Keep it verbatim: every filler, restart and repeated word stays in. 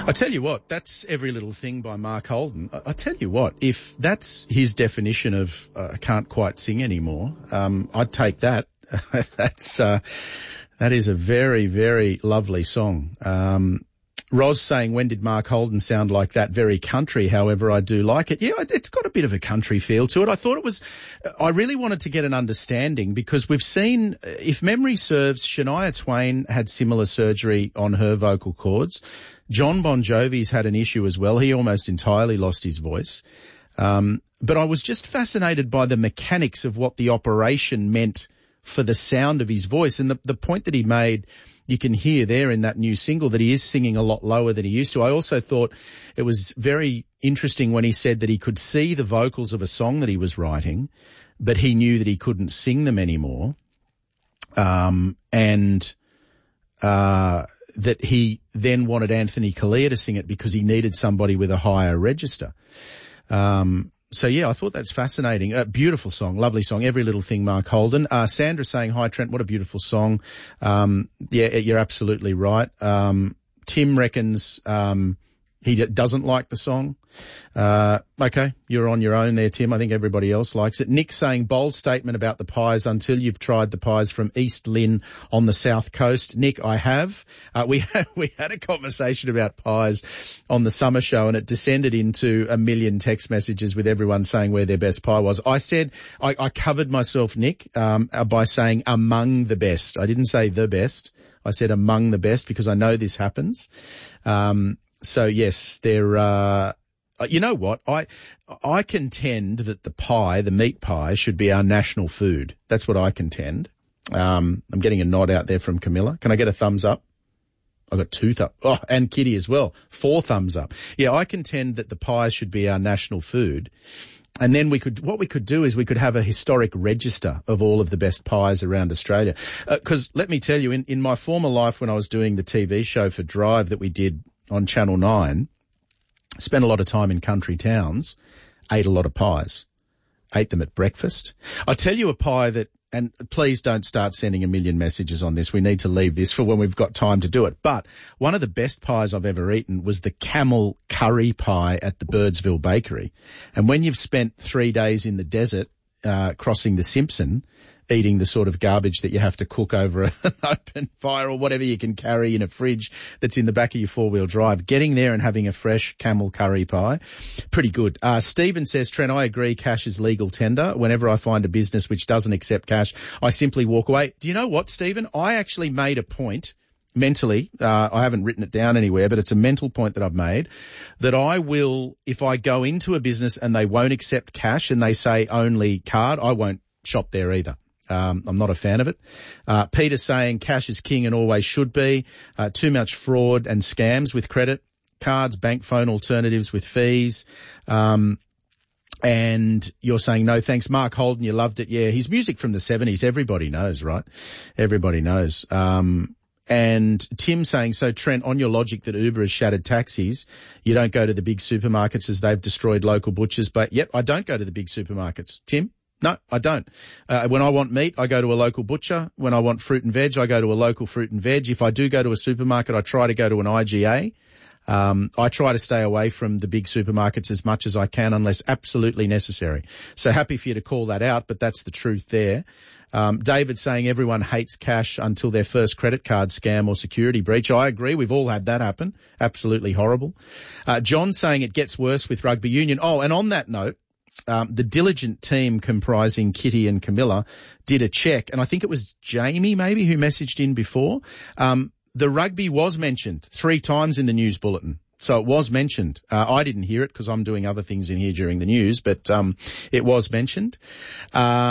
I tell you what, that's Every Little Thing by Mark Holden. I, I tell you what, if that's his definition of uh, I can't quite sing anymore, um, I'd take that. that's uh, that is a very, very lovely song. Um, Ros saying, when did Mark Holden sound like that? Very country, however, I do like it. Yeah, it's got a bit of a country feel to it. I thought it was, I really wanted to get an understanding because we've seen, if memory serves, Shania Twain had similar surgery on her vocal cords. John Bon Jovi's had an issue as well. He almost entirely lost his voice. Um, but I was just fascinated by the mechanics of what the operation meant for the sound of his voice. And the, the point that he made, you can hear there in that new single that he is singing a lot lower than he used to. I also thought it was very interesting when he said that he could see the vocals of a song that he was writing, but he knew that he couldn't sing them anymore. Um, and, uh, that he then wanted Anthony Callea to sing it because he needed somebody with a higher register. Um, So, yeah, I thought that's fascinating. A beautiful song, lovely song, Every Little Thing, Mark Holden. Uh, Sandra saying, hi, Trent, what a beautiful song. Um, yeah, you're absolutely right. Um, Tim reckons um, he d- doesn't like the song. Uh, okay, you're on your own there, Tim. I think everybody else likes it. Nick saying, bold statement about the pies until you've tried the pies from East Lynn on the south coast. Nick, I have. Uh, we had, we had a conversation about pies on the summer show and it descended into a million text messages with everyone saying where their best pie was. I said, I, I covered myself, Nick, um, by saying among the best. I didn't say the best. I said among the best because I know this happens. Um, so yes, they're, uh, you know what? I I contend that the pie, the meat pie, should be our national food. That's what I contend. Um, I'm getting a nod out there from Camilla. Can I get a thumbs up? I got two thumbs. Oh, and Kitty as well. Four thumbs up. Yeah, I contend that the pie should be our national food. And then we could, what we could do is we could have a historic register of all of the best pies around Australia. Because uh, let me tell you, in, in my former life when I was doing the T V show for Drive that we did on Channel nine, spent a lot of time in country towns, ate a lot of pies, ate them at breakfast. I'll tell you a pie that, and please don't start sending a million messages on this. We need to leave this for when we've got time to do it. But one of the best pies I've ever eaten was the camel curry pie at the Birdsville Bakery. And when you've spent three days in the desert, uh, crossing the Simpson, eating the sort of garbage that you have to cook over an open fire or whatever you can carry in a fridge that's in the back of your four-wheel drive, getting there and having a fresh camel curry pie, pretty good. Uh, Stephen says, Trent, I agree cash is legal tender. Whenever I find a business which doesn't accept cash, I simply walk away. Do you know what, Stephen? I actually made a point mentally, uh, I haven't written it down anywhere, but it's a mental point that I've made, that I will, if I go into a business and they won't accept cash and they say only card, I won't shop there either. Um, I'm not a fan of it. Uh, Peter saying cash is king and always should be. Uh, too much fraud and scams with credit cards, bank phone alternatives with fees. Um, and you're saying no thanks. Mark Holden, you loved it. Yeah, his music from the seventies, everybody knows, right? Everybody knows. Um, and Tim saying, so Trent, on your logic that Uber has shattered taxis, you don't go to the big supermarkets as they've destroyed local butchers. But yep, I don't go to the big supermarkets. Tim? No, I don't. Uh, when I want meat, I go to a local butcher. When I want fruit and veg, I go to a local fruit and veg. If I do go to a supermarket, I try to go to an I G A. Um, I try to stay away from the big supermarkets as much as I can unless absolutely necessary. So happy for you to call that out, but that's the truth there. Um, David saying everyone hates cash until their first credit card scam or security breach. I agree. We've all had that happen. Absolutely horrible. Uh, John saying it gets worse with rugby union. Oh, and on that note, Um, the diligent team comprising Kitty and Camilla did a check, and I think it was Jamie maybe who messaged in before. Um, the rugby was mentioned three times in the news bulletin. So it was mentioned. Uh, I didn't hear it because I'm doing other things in here during the news, but um, it was mentioned. Uh,